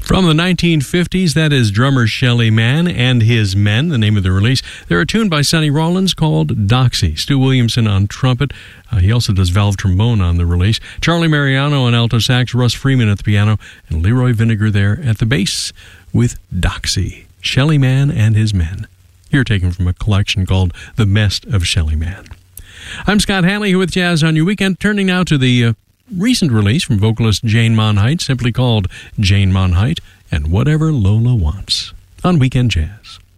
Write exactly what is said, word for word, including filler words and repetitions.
From the nineteen fifties, that is drummer Shelly Manne and His Men, the name of the release. They're a tune by Sonny Rollins called Doxy. Stu Williamson on trumpet. Uh, he also does valve trombone on the release. Charlie Mariano on alto sax, Russ Freeman at the piano, and Leroy Vinegar there at the bass with Doxy. Shelly Manne and His Men. Here taken from a collection called The Best of Shelly Manne. I'm Scott Hanley here with Jazz on Your Weekend, turning now to the uh, recent release from vocalist Jane Monheit, simply called Jane Monheit and Whatever Lola Wants on Weekend Jazz.